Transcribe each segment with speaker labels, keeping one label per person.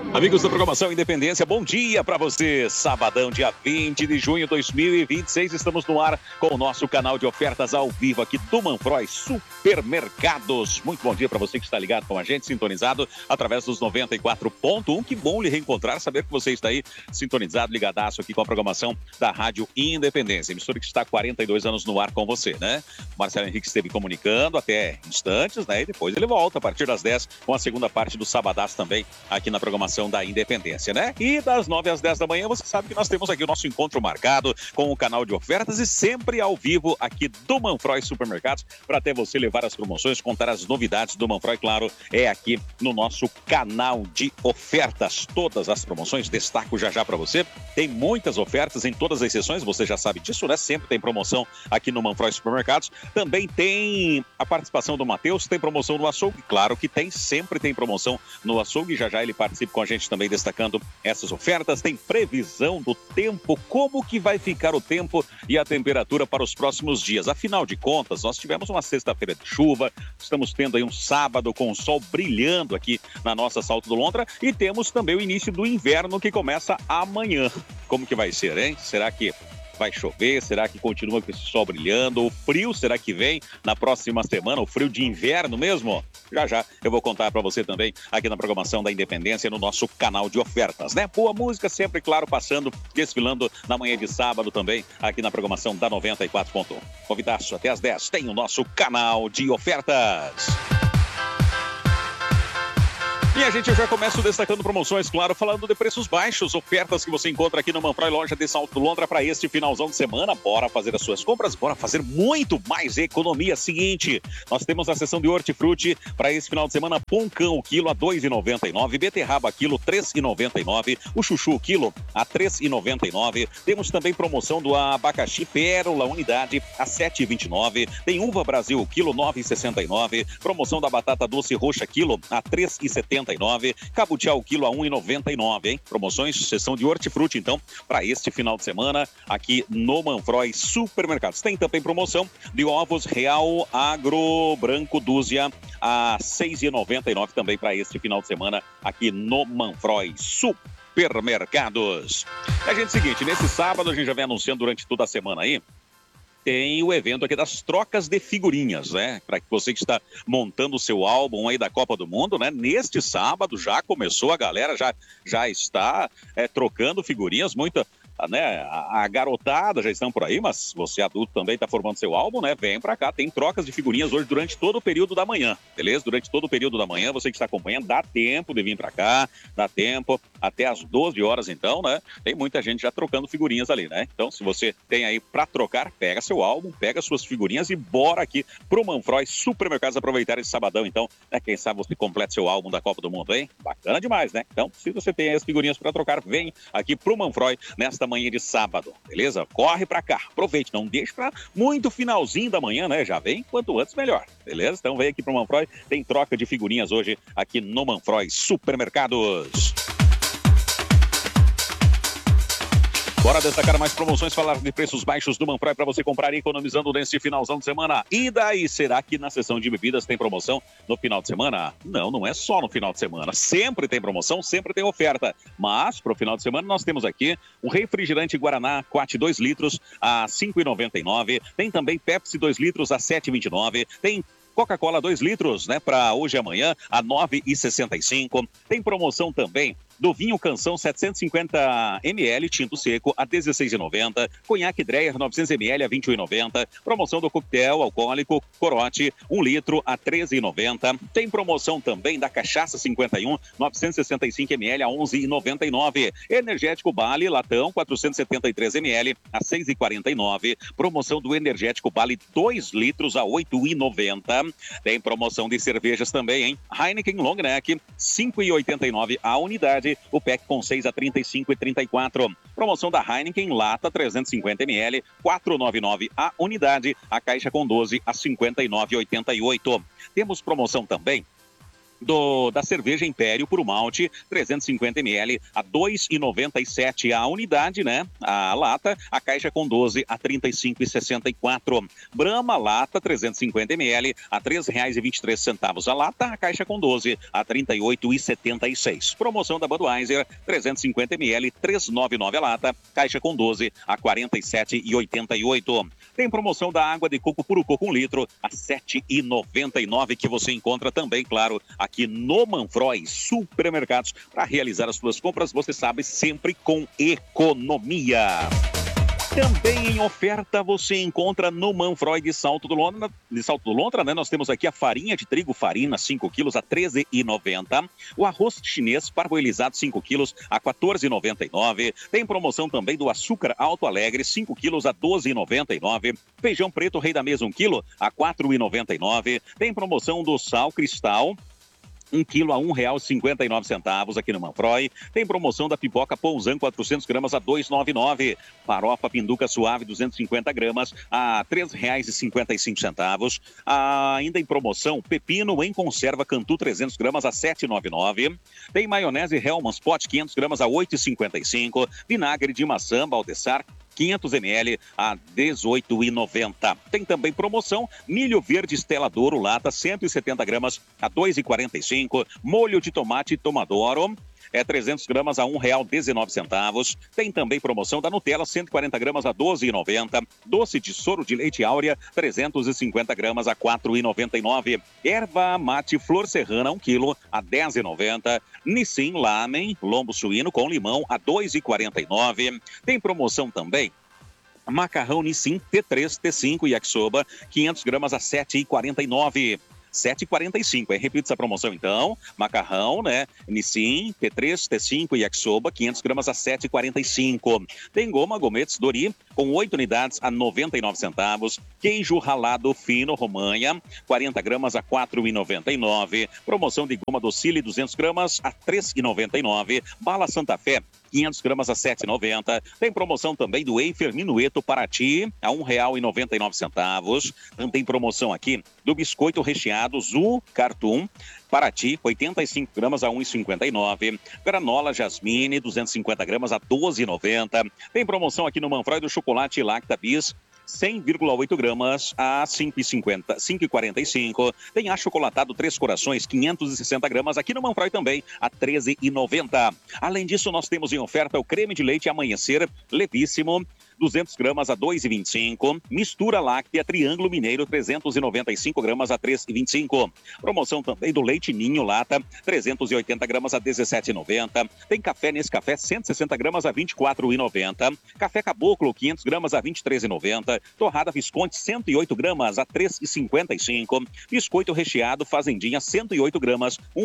Speaker 1: Amigos da programação Independência, bom dia para você. Sabadão, dia 20 de junho de 2026, estamos no ar com o nosso canal de ofertas ao vivo aqui do Manfroy Supermercados. Muito bom dia para você que está ligado com a gente, sintonizado através dos 94.1. Que bom lhe reencontrar, saber que você está aí sintonizado, ligadaço aqui com a programação da Rádio Independência. Emissora que está há 42 anos no ar com você, né? O Marcelo Henrique esteve comunicando até instantes, né? E depois ele volta a partir das 10 com a segunda parte do Sabadaço também aqui na programação da Independência, né? E das 9 às 10 da manhã, você sabe que nós temos aqui o nosso encontro marcado com o canal de ofertas e sempre ao vivo aqui do Manfroy Supermercados para até você levar as promoções, contar as novidades do Manfroy, claro, é aqui no nosso canal de ofertas. Todas as promoções, destaco já para você. Tem muitas ofertas em todas as sessões, você já sabe disso, né? Sempre tem promoção aqui no Manfroy Supermercados. Também tem a participação do Matheus, tem promoção no açougue, claro que tem, sempre tem promoção no açougue, já ele participa com a gente também destacando essas ofertas. Tem previsão do tempo, como que vai ficar o tempo e a temperatura para os próximos dias. Afinal de contas, nós tivemos uma sexta-feira de chuva, estamos tendo aí um sábado com o sol brilhando aqui na nossa Salto do Lontra e temos também o início do inverno que começa amanhã. Como que vai ser, hein? Será que vai chover? Será que continua com esse sol brilhando? O frio, será que vem na próxima semana? O frio de inverno mesmo? Já eu vou contar para você também aqui na programação da Independência no nosso canal de ofertas, né? Boa música sempre, claro, passando, desfilando na manhã de sábado também aqui na programação da 94.1. Convidaço até às 10 tem o nosso canal de ofertas. E a gente já começa destacando promoções, claro, falando de preços baixos, ofertas que você encontra aqui no Manfroy Loja de Salto do Lontra para este finalzão de semana. Bora fazer as suas compras, bora fazer muito mais economia. Seguinte, nós temos a seção de hortifruti para esse final de semana, poncão o quilo a R$ 2,99, beterraba quilo R$ 3,99, o chuchu quilo a R$ 3,99. Temos também promoção do abacaxi pérola unidade a R$ 7,29. Tem uva Brasil quilo R$ 9,69. Promoção da batata doce roxa quilo a R$ 3,79. Cabutiá o quilo a R$ 1,99, hein? Promoções, seção de hortifruti, então, para este final de semana, aqui no Manfroy Supermercados. Tem também promoção de ovos Real Agro Branco dúzia a R$ 6,99 também para este final de semana, aqui no Manfroy Supermercados. É, gente, seguinte, nesse sábado, a gente já vem anunciando durante toda a semana aí, tem o evento aqui das trocas de figurinhas, né? Para que você que está montando o seu álbum aí da Copa do Mundo, né? Neste sábado já começou, a galera já está trocando figurinhas, muita, né? A garotada já estão por aí, mas você adulto também está formando seu álbum, né? Vem para cá, tem trocas de figurinhas hoje durante todo o período da manhã, beleza? Durante todo o período da manhã, você que está acompanhando, dá tempo de vir para cá, dá tempo, até às 12 horas então, né? Tem muita gente já trocando figurinhas ali, né? Então, se você tem aí para trocar, pega seu álbum, pega suas figurinhas e bora aqui pro Manfroy Supermercados aproveitar esse sabadão, então, né? Quem sabe você completa seu álbum da Copa do Mundo, hein? Bacana demais, né? Então, se você tem as figurinhas para trocar, vem aqui pro Manfroy nesta manhã de sábado, beleza? Corre pra cá, aproveite, não deixe pra muito finalzinho da manhã, né? Já vem, quanto antes melhor, beleza? Então vem aqui pro Manfroy, tem troca de figurinhas hoje aqui no Manfroy Supermercados. Bora destacar mais promoções, falar de preços baixos do Manfroy para você comprar e economizando neste finalzão de semana. E daí, será que na seção de bebidas tem promoção no final de semana? Não, não é só no final de semana. Sempre tem promoção, sempre tem oferta. Mas, para o final de semana, nós temos aqui um refrigerante Guaraná Quat 2 litros a R$ 5,99. Tem também Pepsi 2 litros a R$ 7,29. Tem Coca-Cola 2 litros, né, para hoje e amanhã a R$ 9,65. Tem promoção também do vinho Canção 750 ml, tinto seco, a R$ 16,90. Conhaque Dreyer 900 ml a R$ 21,90. Promoção do coquetel alcoólico Corote 1 litro a R$ 13,90. Tem promoção também da cachaça 51 965 ml a R$ 11,99. Energético Bali latão 473 ml a R$ 6,49. Promoção do energético Bali 2 litros a R$ 8,90. Tem promoção de cervejas também, hein? Heineken Long Neck 5,89 a unidade. O pack com 6 a R$ 35,34. Promoção da Heineken lata 350 ml, 4,99 a unidade. A caixa com 12 a R$ 59,88. Temos promoção também da cerveja Império Puro Malte, 350 ml, a 2,97 a unidade, né? A lata, a caixa com 12 a 35,64. Brahma lata, 350 ml, a R$ 3,23 a lata, a caixa com 12 a 38,76. Promoção da Budweiser, 350 ml, 3,99 a lata, caixa com 12 a 47,88. Tem promoção da água de coco Puro Coco 1 litro a R$ 7,99, que você encontra também, claro, aqui no Manfroy Supermercados. Para realizar as suas compras, você sabe, sempre com economia. Também em oferta você encontra no Manfroy de Salto do Lontra, né? Nós temos aqui a farinha de trigo Farina 5 quilos a R$ 13,90. O arroz chinês parboilizado 5 quilos a R$ 14,99. Tem promoção também do açúcar Alto Alegre 5 quilos a R$ 12,99. Feijão preto Rei da Mesa 1 quilo a R$ 4,99. Tem promoção do sal Cristal 1 quilo a R$ 1,59 aqui no Manfroy. Tem promoção da pipoca Pouzan 400 gramas a R$ 2,99. Farofa Pinduca Suave 250 gramas a R$ 3,55. Ainda em promoção, pepino em conserva Cantu 300 gramas a R$ 7,99. Tem maionese Hellmann's Pot 500 gramas a R$ 8,55. Vinagre de maçã Baldessar 500 ml a R$ 18,90. Tem também promoção, milho verde Stella Douro, lata 170 gramas a R$ 2,45. Molho de tomate Tomadoro 300 gramas a R$ 1,19. Tem também promoção da Nutella, 140 gramas a R$ 12,90. Doce de soro de leite Áurea, 350 gramas a R$ 4,99. Erva mate Flor Serrana, 1 quilo a R$ 10,90. Nissin Lamen, lombo suíno com limão a R$ 2,49. Tem promoção também macarrão Nissin T3, T5 e yakisoba, 500 gramas a R$ 7,49. 7,45. Repito essa promoção então. Macarrão, né? Nissin, T3, T5 e yakisoba, 500 gramas a R$ 7,45. Tem goma Gometes Dori, com 8 unidades a R$ 99. Queijo ralado fino Romanha, 40 gramas a R$ 4,99. Promoção de goma Docile, 200 gramas a R$ 3,99. Bala Santa Fé, 500 gramas a R$ 7,90. Tem promoção também do Eifer Minueto Paraty a R$ 1,99. Tem promoção aqui do biscoito recheado Zu Cartoon Paraty, 85 gramas a R$ 1,59. Granola Jasmine, 250 gramas a R$ 12,90. Tem promoção aqui no Manfroy do chocolate Lacta Bis, 100,8 gramas a R$ 5,45. Tem achocolatado Três Corações, 560 gramas, aqui no Manfroy também, a R$ 13,90. Além disso, nós temos em oferta o creme de leite Amanhecer, levíssimo, 200 gramas a R$ 2,25. Mistura láctea Triângulo Mineiro, 395 gramas a R$ 3,25. Promoção também do leite Ninho Lata, 380 gramas a R$ 17,90. Tem café Nescafé, 160 gramas a R$ 24,90. Café Caboclo, 500 gramas a R$ 23,90. Torrada Visconti, 108 gramas a R$ 3,55. Biscoito recheado Fazendinha, 108 gramas, R$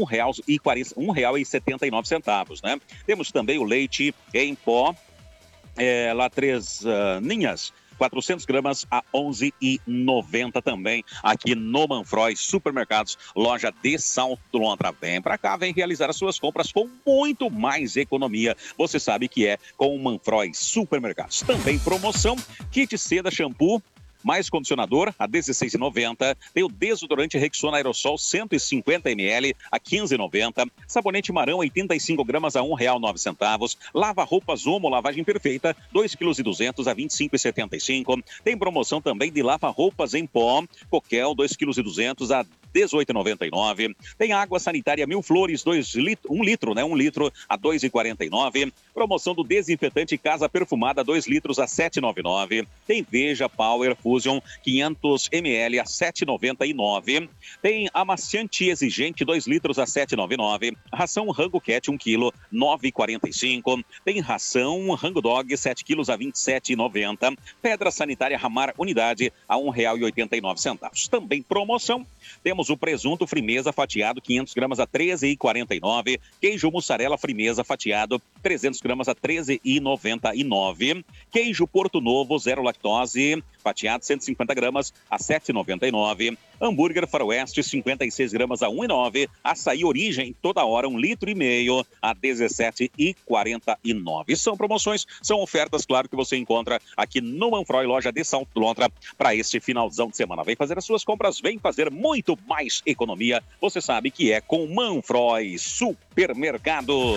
Speaker 1: 1,79, né? Temos também o leite em pó, lá Três Ninhas, 400 gramas a R$ 11,90 também, aqui no Manfroy Supermercados, loja de Salto do Lontra. Vem pra cá, vem realizar as suas compras com muito mais economia. Você sabe que é com o Manfroy Supermercados. Também promoção, kit seda shampoo mais condicionador a R$ 16,90. Tem o desodorante Rexona Aerosol 150 ml a R$ 15,90. Sabonete Marão 85 gramas a R$ 1,09. Lava roupas Omo lavagem perfeita 2,2 kg a R$ 25,75. Tem promoção também de lava roupas em pó Coquel 2,2 kg a R$ 18,99. Tem água sanitária Mil Flores, 1 litro, né? 1 litro a R$ 2,49. Promoção do desinfetante Casa Perfumada, 2 litros a R$ 7,99. Tem Veja Power Fusion, 500 ml a R$ 7,99. Tem amaciante exigente, 2 litros a R$ 7,99. Ração Rango Cat, 1 quilo, R$ 9,45. Tem ração Rango Dog, 7 quilos a R$ 27,90. Pedra sanitária Ramar, unidade a R$ 1,89. Também promoção, temos o presunto Frimeza fatiado, 500 gramas a R$ 13,49. Queijo mussarela Frimeza fatiado, 300 gramas a R$ 13,99. Queijo Porto Novo, 0 lactose, fatiado 150 gramas a R$ 7,99. Hambúrguer Faroeste, 56 gramas a R$ 1,9. Açaí Origem, toda hora, 1,5 litros a R$ 17,49. São promoções, são ofertas, claro, que você encontra aqui no Manfroy, loja de Salto Lontra, para este finalzão de semana. Vem fazer as suas compras, vem fazer muito mais economia. Você sabe que é com Manfroy Supermercados.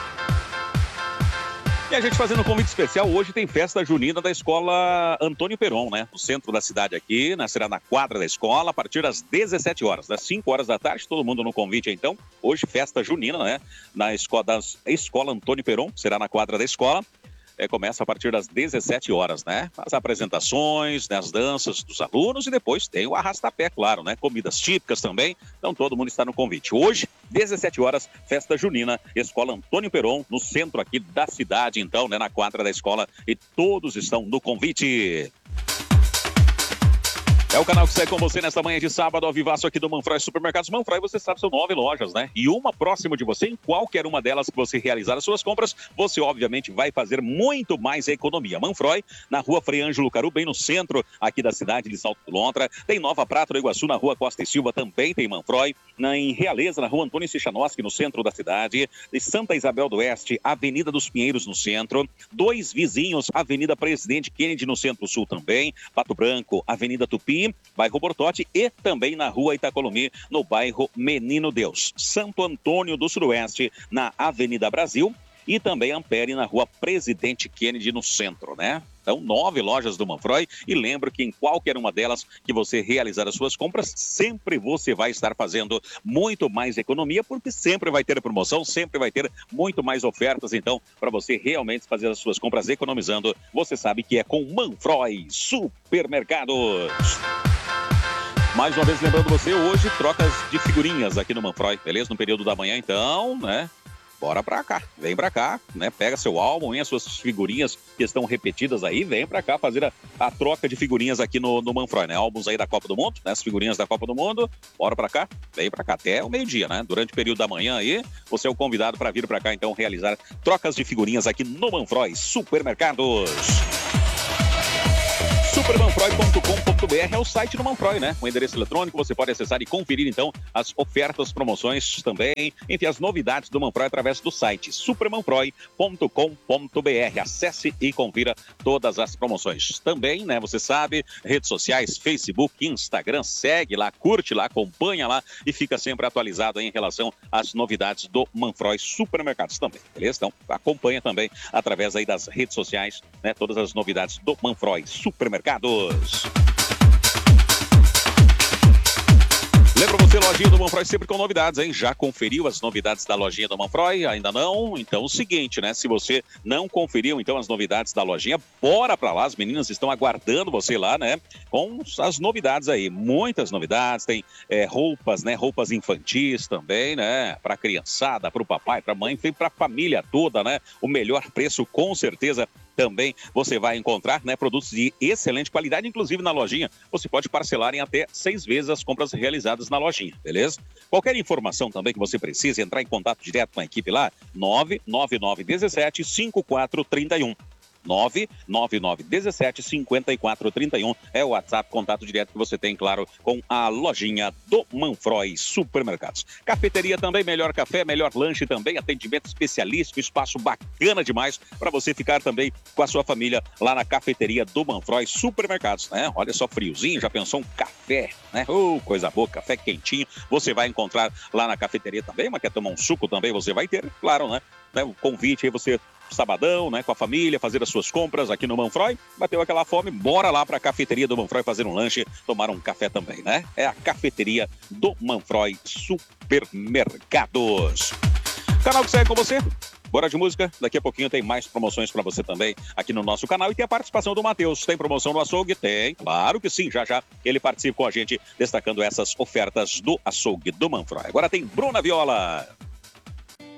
Speaker 1: E a gente fazendo um convite especial, hoje tem festa junina da Escola Antônio Peron, né? No centro da cidade aqui, né? Será na quadra da escola, a partir das 17 horas, das 5 horas da tarde, todo mundo no convite, então. Hoje, festa junina, né? Na escola Antônio Peron, será na quadra da escola. Começa a partir das 17 horas, né? As apresentações, né? As danças dos alunos e depois tem o arrastapé, claro, né? Comidas típicas também. Então todo mundo está no convite. Hoje, 17 horas, festa junina, Escola Antônio Peron, no centro aqui da cidade, então, né? Na quadra da escola, e todos estão no convite. É o canal que segue com você nesta manhã de sábado, ao vivaço aqui do Manfroy Supermercados. Manfroy, você sabe, são 9 lojas, né? E uma próxima de você, em qualquer uma delas que você realizar as suas compras, você obviamente vai fazer muito mais economia. Manfroy, na rua Frei Ângelo Caru, bem no centro aqui da cidade de Salto Lontra. Tem Nova Prata do Iguaçu, na rua Costa e Silva, também tem Manfroy. Em Realeza, na rua Antônio Sichanoski, no centro da cidade. De Santa Isabel do Oeste, Avenida dos Pinheiros, no centro. 2 vizinhos, Avenida Presidente Kennedy, no centro-sul também. Pato Branco, Avenida Tupi, bairro Bortote, e também na rua Itacolomi, no bairro Menino Deus. Santo Antônio do Sudoeste, na Avenida Brasil, e também Ampere, na rua Presidente Kennedy, no centro, né? Então, 9 lojas do Manfroy, e lembro que em qualquer uma delas que você realizar as suas compras, sempre você vai estar fazendo muito mais economia, porque sempre vai ter promoção, sempre vai ter muito mais ofertas. Então, para você realmente fazer as suas compras economizando, você sabe que é com Manfroy Supermercados. Mais uma vez, lembrando você, hoje, trocas de figurinhas aqui no Manfroy, beleza? No período da manhã, então, né? Bora pra cá, vem pra cá, né? Pega seu álbum e as suas figurinhas que estão repetidas aí, vem pra cá fazer a troca de figurinhas aqui no Manfroy, né? Álbuns aí da Copa do Mundo, né? As figurinhas da Copa do Mundo, bora pra cá, vem pra cá até o meio-dia, né? Durante o período da manhã aí, você é o convidado para vir pra cá, então, realizar trocas de figurinhas aqui no Manfroy Supermercados. Supermanfroy.com.br é o site do Manfroy, né? O endereço eletrônico, você pode acessar e conferir, então, as ofertas, promoções também, enfim, as novidades do Manfroy através do site supermanfroy.com.br. Acesse e confira todas as promoções. Também, né, você sabe, redes sociais, Facebook, Instagram, segue lá, curte lá, acompanha lá e fica sempre atualizado em relação às novidades do Manfroy Supermercados também, beleza? Então, acompanha também através aí das redes sociais, né, todas as novidades do Manfroy Supermercados. Lembra você, lojinha do Manfroy, sempre com novidades, hein? Já conferiu as novidades da lojinha do Manfroy? Ainda não? Então, o seguinte, né? Se você não conferiu, então, as novidades da lojinha, bora pra lá. As meninas estão aguardando você lá, né? Com as novidades aí. Muitas novidades. Tem roupas, né? Roupas infantis também, né? Pra criançada, pro papai, pra mãe, tem pra família toda, né? O melhor preço, com certeza. Também você vai encontrar, né, produtos de excelente qualidade, inclusive na lojinha. Você pode parcelar em até 6 vezes as compras realizadas na lojinha, beleza? Qualquer informação também que você precise, entrar em contato direto com a equipe lá, 99917-5431. 99917-5431 é o WhatsApp, contato direto que você tem, claro, com a lojinha do Manfroy Supermercados. Cafeteria também, melhor café, melhor lanche também, atendimento especialístico, espaço bacana demais para você ficar também com a sua família lá na cafeteria do Manfroy Supermercados, né? Olha só, friozinho, já pensou um café, né? Coisa boa, café quentinho, você vai encontrar lá na cafeteria também, mas quer tomar um suco também, você vai ter, claro, né? O convite aí, você sabadão, né, com a família, fazer as suas compras aqui no Manfroy, bateu aquela fome, bora lá para a cafeteria do Manfroy fazer um lanche, tomar um café também, né? É a cafeteria do Manfroy Supermercados. Canal que segue com você. Bora de música, daqui a pouquinho tem mais promoções para você também aqui no nosso canal, e tem a participação do Matheus. Tem promoção no açougue? Tem, claro que sim, já ele participa com a gente, destacando essas ofertas do açougue do Manfroy. Agora tem Bruna Viola.